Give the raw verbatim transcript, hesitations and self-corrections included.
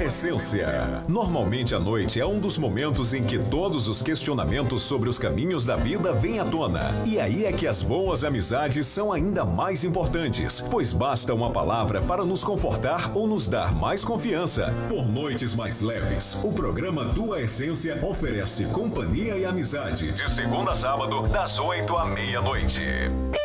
Essência. Normalmente a noite é um dos momentos em que todos os questionamentos sobre os caminhos da vida vêm à tona. E aí é que as boas amizades são ainda mais importantes, pois basta uma palavra para nos confortar ou nos dar mais confiança. Por noites mais leves, o programa Tua Essência oferece companhia e amizade de segunda a sábado, das oito à meia-noite.